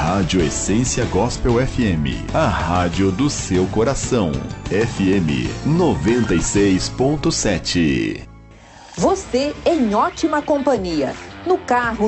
Rádio Essência Gospel FM, a rádio do seu coração. FM 96.7. Você em ótima companhia, no carro,